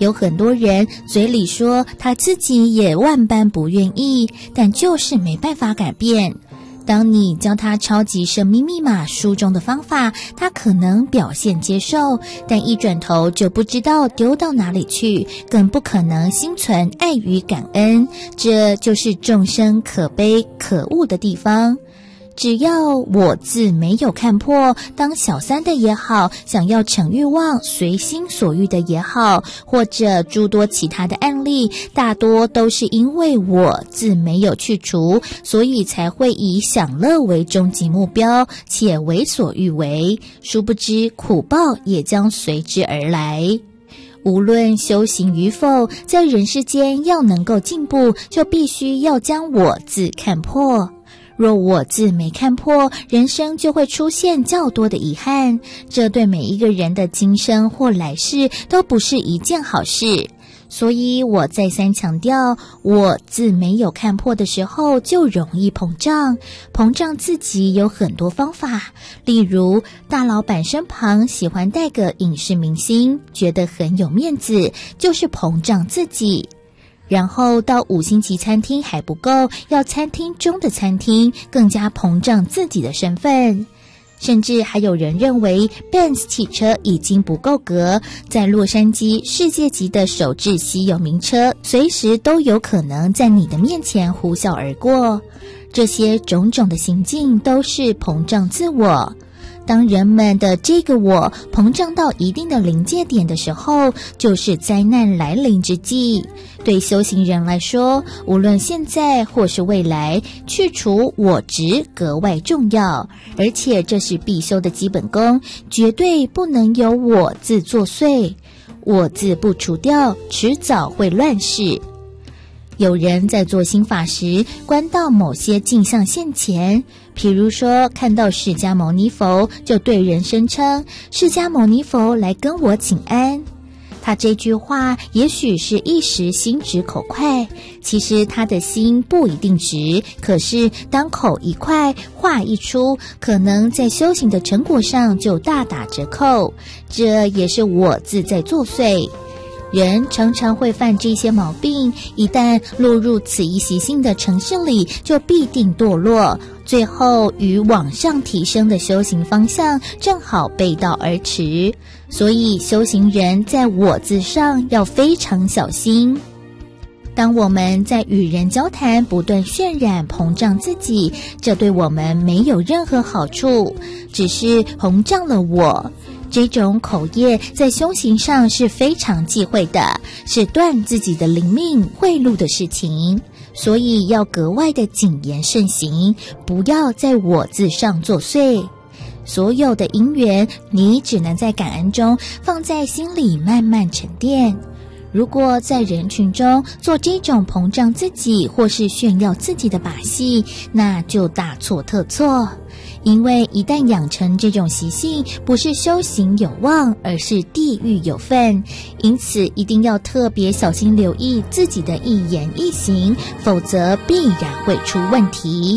有很多人嘴里说他自己也万般不愿意，但就是没办法改变。当你教他超级生命密码书中的方法，他可能表现接受，但一转头就不知道丢到哪里去，更不可能心存爱与感恩。这就是众生可悲可恶的地方。只要我字没有看破，当小三的也好，想要逞欲望随心所欲的也好，或者诸多其他的案例，大多都是因为我字没有去除，所以才会以享乐为终极目标，且为所欲为，殊不知苦报也将随之而来。无论修行与否，在人世间要能够进步，就必须要将我字看破。若我字没看破，人生就会出现较多的遗憾，这对每一个人的今生或来世都不是一件好事。所以我再三强调，我字没有看破的时候就容易膨胀。膨胀自己有很多方法，例如大老板身旁喜欢带个影视明星，觉得很有面子，就是膨胀自己。然后到5星级餐厅还不够，要餐厅中的餐厅，更加膨胀自己的身份。甚至还有人认为 Benz 汽车已经不够格，在洛杉矶世界级的首置稀有名车，随时都有可能在你的面前呼啸而过。这些种种的行径都是膨胀自我。当人们的这个我膨胀到一定的临界点的时候，就是灾难来临之际。对修行人来说，无论现在或是未来，去除我执格外重要，而且这是必修的基本功，绝对不能有我字作祟。我字不除掉，迟早会乱世。有人在做心法时，观到某些镜像现前，譬如说看到释迦牟尼佛，就对人声称释迦牟尼佛来跟我请安。他这句话也许是一时心直口快，其实他的心不一定直，可是当口一快，话一出，可能在修行的成果上就大打折扣。这也是我字在作祟。人常常会犯这些毛病，一旦落入此一习性的程式里，就必定堕落，最后与往上提升的修行方向正好背道而驰。所以修行人在我字上要非常小心。当我们在与人交谈不断渲染膨胀自己，这对我们没有任何好处，只是膨胀了我。这种口业在修行上是非常忌讳的，是断自己的灵命贿赂的事情，所以要格外的谨言慎行，不要在我字上作祟。所有的因缘，你只能在感恩中放在心里慢慢沉淀。如果在人群中做这种膨胀自己或是炫耀自己的把戏，那就大错特错。因为一旦养成这种习性，不是修行有望，而是地狱有份。因此一定要特别小心留意自己的一言一行，否则必然会出问题。